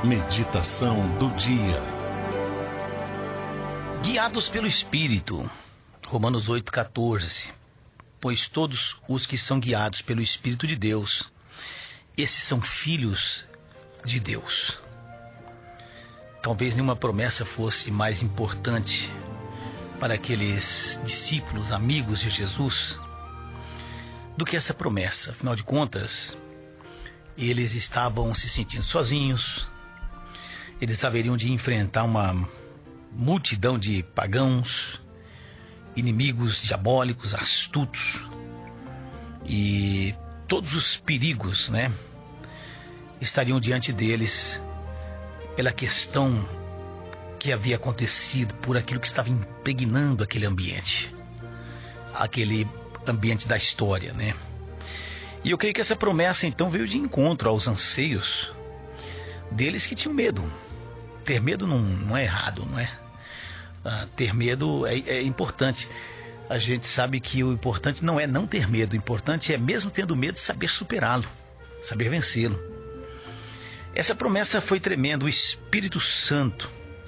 Meditação do dia. Guiados pelo Espírito. Romanos 8,14. Pois todos os que são guiados pelo Espírito de Deus, esses são filhos de Deus. Talvez nenhuma promessa fosse mais importante para aqueles discípulos, amigos de Jesus, do que essa promessa. Afinal de contas, eles estavam se sentindo sozinhos. Eles haveriam de enfrentar uma multidão de pagãos, inimigos diabólicos, astutos, e todos os perigos, estariam diante deles pela questão que havia acontecido, por aquilo que estava impregnando aquele ambiente da história, E eu creio que essa promessa então veio de encontro aos anseios deles que tinham medo. Ter medo não é errado, não é? Ter medo é importante. A gente sabe que o importante não é não ter medo. O importante é, mesmo tendo medo, saber superá-lo, saber vencê-lo. Essa promessa foi tremenda. O Espírito Santo,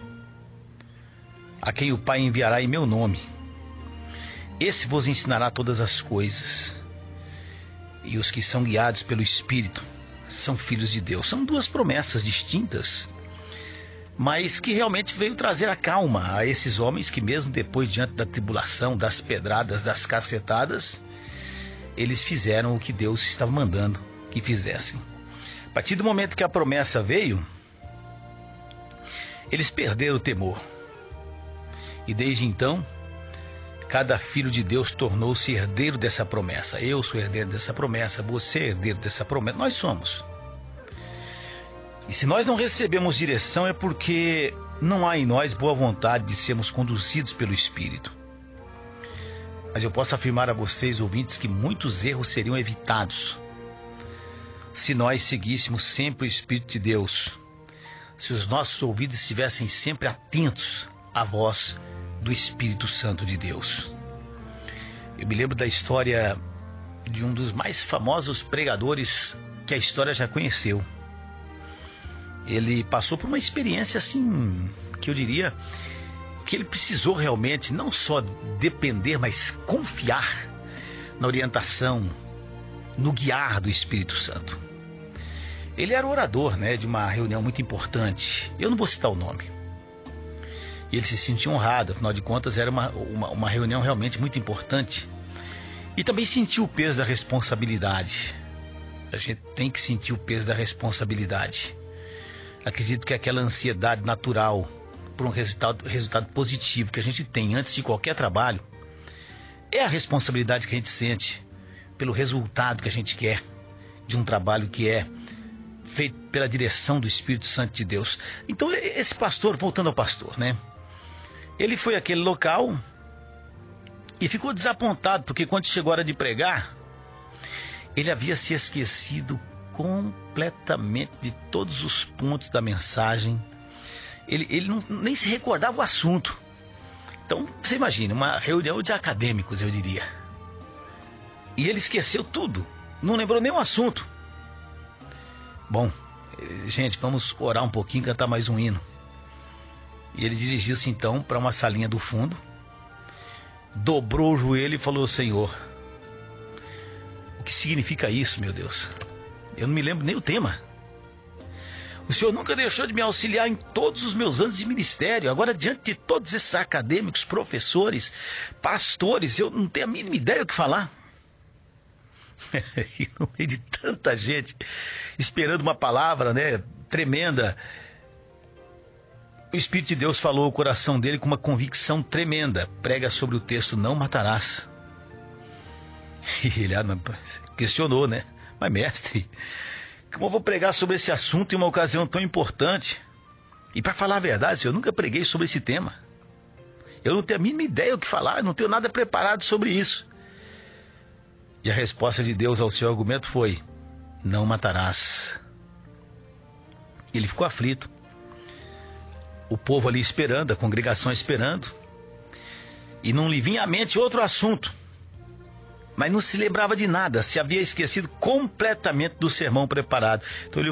a quem o Pai enviará em meu nome, esse vos ensinará todas as coisas. E os que são guiados pelo Espírito são filhos de Deus. São duas promessas distintas, mas que realmente veio trazer a calma a esses homens que, mesmo depois, diante da tribulação, das pedradas, das cacetadas, eles fizeram o que Deus estava mandando que fizessem. A partir do momento que a promessa veio, eles perderam o temor. E desde então, cada filho de Deus tornou-se herdeiro dessa promessa. Eu sou herdeiro dessa promessa, você é herdeiro dessa promessa, nós somos. E se nós não recebemos direção, é porque não há em nós boa vontade de sermos conduzidos pelo Espírito. Mas eu posso afirmar a vocês, ouvintes, que muitos erros seriam evitados se nós seguíssemos sempre o Espírito de Deus, se os nossos ouvidos estivessem sempre atentos à voz do Espírito Santo de Deus. Eu me lembro da história de um dos mais famosos pregadores que a história já conheceu. Ele passou por uma experiência assim, que eu diria que ele precisou realmente não só depender, mas confiar na orientação, no guiar do Espírito Santo. Ele era orador, de uma reunião muito importante. Eu não vou citar o nome. E ele se sentia honrado, afinal de contas era uma reunião realmente muito importante. E também sentiu o peso da responsabilidade. A gente tem que sentir o peso da responsabilidade. Acredito que aquela ansiedade natural por um resultado positivo que a gente tem antes de qualquer trabalho é a responsabilidade que a gente sente pelo resultado que a gente quer de um trabalho que é feito pela direção do Espírito Santo de Deus. Então esse pastor, voltando ao pastor, ele foi àquele local e ficou desapontado, porque quando chegou a hora de pregar, ele havia se esquecido completamente de todos os pontos da mensagem. Ele nem se recordava o assunto. Então, você imagina, uma reunião de acadêmicos, eu diria. E ele esqueceu tudo, não lembrou nem o assunto. Bom, gente, vamos orar um pouquinho, cantar mais um hino. E ele dirigiu-se então para uma salinha do fundo, dobrou o joelho e falou: Senhor, o que significa isso, meu Deus? Eu não me lembro nem o tema. O Senhor nunca deixou de me auxiliar em todos os meus anos de ministério. Agora, diante de todos esses acadêmicos, professores, pastores, eu não tenho a mínima ideia o que falar. E no meio de tanta gente esperando uma palavra, tremenda, o Espírito de Deus falou ao coração dele com uma convicção tremenda: prega sobre o texto, não matarás. E ele questionou, mas mestre, como eu vou pregar sobre esse assunto em uma ocasião tão importante? E para falar a verdade, eu nunca preguei sobre esse tema. Eu não tenho a mínima ideia o que falar, eu não tenho nada preparado sobre isso. E a resposta de Deus ao seu argumento foi: não matarás. Ele ficou aflito. O povo ali esperando, a congregação esperando. E não lhe vinha à mente outro assunto. Mas não se lembrava de nada, se havia esquecido completamente do sermão preparado. Então ele